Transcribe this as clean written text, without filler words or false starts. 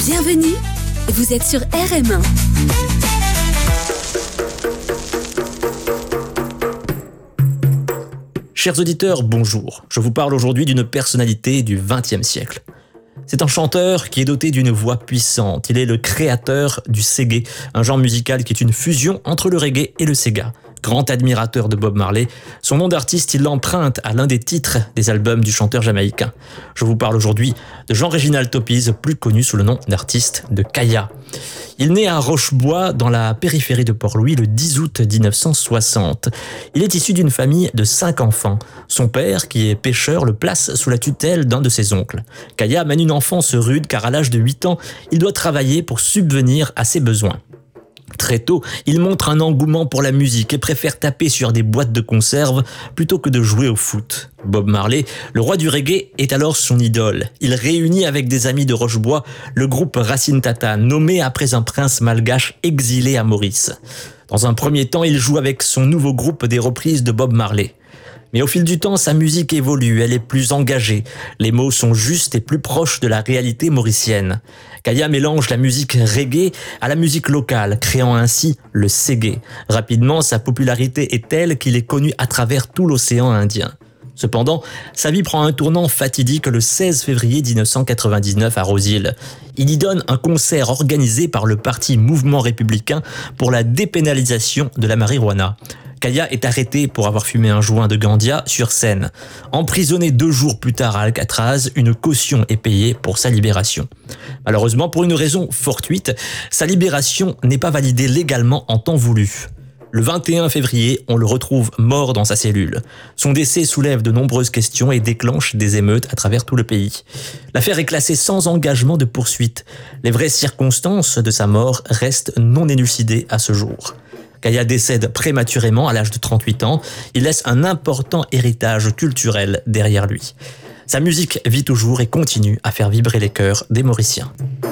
Bienvenue, vous êtes sur RM1. Chers auditeurs, bonjour. Je vous parle aujourd'hui d'une personnalité du XXe siècle. C'est un chanteur qui est doté d'une voix puissante. Il est le créateur du Seggae, un genre musical qui est une fusion entre le reggae et le Sega. Grand admirateur de Bob Marley, son nom d'artiste, il l'emprunte à l'un des titres des albums du chanteur jamaïcain. Je vous parle aujourd'hui de Jean-Réginald Topize, plus connu sous le nom d'artiste de Kaya. Il naît à Rochebois, dans la périphérie de Port-Louis, le 10 août 1960. Il est issu d'une famille de 5 enfants. Son père, qui est pêcheur, le place sous la tutelle d'un de ses oncles. Kaya mène une enfance rude car à l'âge de 8 ans, il doit travailler pour subvenir à ses besoins. Très tôt, il montre un engouement pour la musique et préfère taper sur des boîtes de conserve plutôt que de jouer au foot. Bob Marley, le roi du reggae, est alors son idole. Il réunit avec des amis de Rochebois le groupe Racine Tata, nommé après un prince malgache exilé à Maurice. Dans un premier temps, il joue avec son nouveau groupe des reprises de Bob Marley. Mais au fil du temps, sa musique évolue, elle est plus engagée. Les mots sont justes et plus proches de la réalité mauricienne. Kaya mélange la musique reggae à la musique locale, créant ainsi le Seggae. Rapidement, sa popularité est telle qu'il est connu à travers tout l'océan Indien. Cependant, sa vie prend un tournant fatidique le 16 février 1999 à Rose-Île. Il y donne un concert organisé par le parti Mouvement républicain pour la dépénalisation de la marijuana. Kaya est arrêté pour avoir fumé un joint de Gandia sur scène. Emprisonné 2 jours plus tard à Alcatraz, une caution est payée pour sa libération. Malheureusement, pour une raison fortuite, sa libération n'est pas validée légalement en temps voulu. Le 21 février, on le retrouve mort dans sa cellule. Son décès soulève de nombreuses questions et déclenche des émeutes à travers tout le pays. L'affaire est classée sans engagement de poursuite. Les vraies circonstances de sa mort restent non élucidées à ce jour. Kaya décède prématurément à l'âge de 38 ans. Il laisse un important héritage culturel derrière lui. Sa musique vit toujours et continue à faire vibrer les cœurs des Mauriciens.